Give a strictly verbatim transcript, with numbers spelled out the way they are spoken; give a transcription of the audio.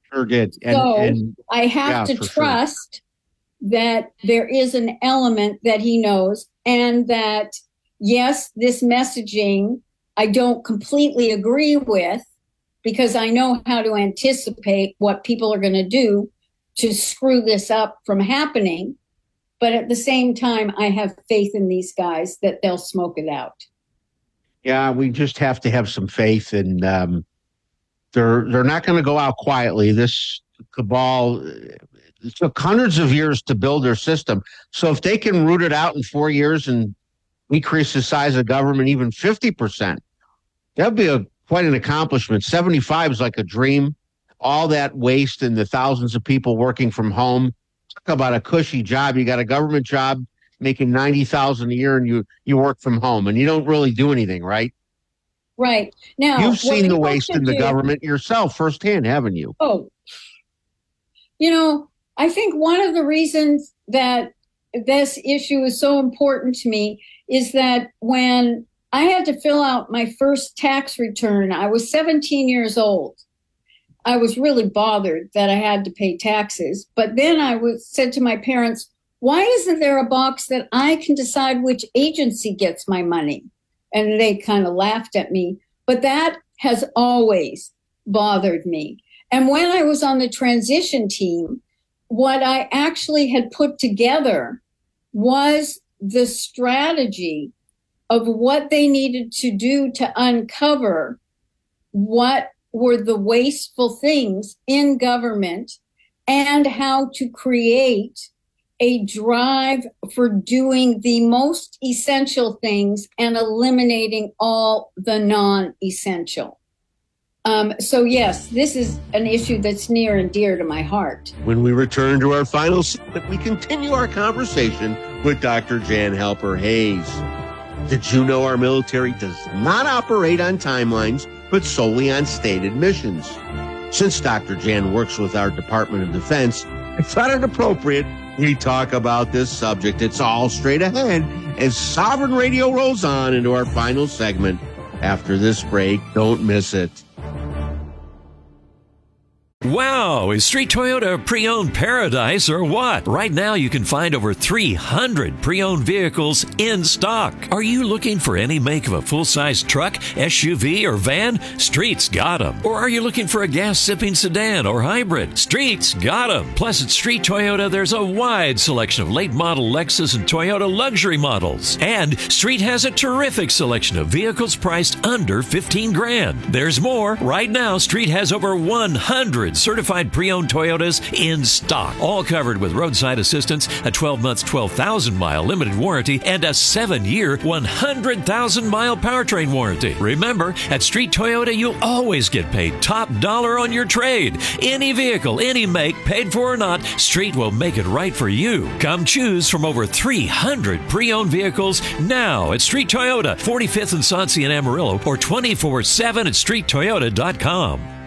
Sure did. And, so and, I have yeah, to trust sure. that there is an element that he knows, and that, yes, this messaging I don't completely agree with, because I know how to anticipate what people are going to do to screw this up from happening. But at the same time, I have faith in these guys that they'll smoke it out. Yeah, we just have to have some faith, and um, they're they're not going to go out quietly. This cabal, it took hundreds of years to build their system. So if they can root it out in four years and decrease the size of government even fifty percent, that'd be a quite an accomplishment. seventy-five is like a dream. All that waste and the thousands of people working from home. Talk about a cushy job. You got a government job making ninety thousand dollars a year, and you, you work from home, and you don't really do anything, right? Right. Now, you've seen the waste in the do, government yourself firsthand, haven't you? Oh, you know, I think one of the reasons that this issue is so important to me is that when I had to fill out my first tax return, I was seventeen years old. I was really bothered that I had to pay taxes. But then I was said to my parents, why isn't there a box that I can decide which agency gets my money? And they kind of laughed at me. But that has always bothered me. And when I was on the transition team, what I actually had put together was the strategy of what they needed to do to uncover what were the wasteful things in government, and how to create a drive for doing the most essential things and eliminating all the non-essential. Um, so yes, this is an issue that's near and dear to my heart. When we return to our final segment, we continue our conversation with Doctor Jan Halper Hayes. Did you know our military does not operate on timelines, but solely on stated missions? Since Doctor Jan works with our Department of Defense, I thought it appropriate we talk about this subject. It's all straight ahead as Sovereign Radio rolls on into our final segment. After this break, don't miss it. Wow, is Street Toyota pre-owned paradise or what? Right now you can find over three hundred pre-owned vehicles in stock. Are you looking for any make of a full-size truck, S U V, or van? Street's got them. Or are you looking for a gas-sipping sedan or hybrid? Street's got them. Plus at Street Toyota there's a wide selection of late-model Lexus and Toyota luxury models. And Street has a terrific selection of vehicles priced under fifteen grand. There's more. Right now Street has over one hundred certified pre-owned Toyotas in stock, all covered with roadside assistance, a twelve-month, twelve thousand mile limited warranty, and a seven-year, one hundred thousand mile powertrain warranty. Remember, at Street Toyota, you'll always get paid top dollar on your trade. Any vehicle, any make, paid for or not, Street will make it right for you. Come choose from over three hundred pre-owned vehicles now at Street Toyota, forty-fifth and Sauncey in Amarillo, or twenty-four seven at street toyota dot com.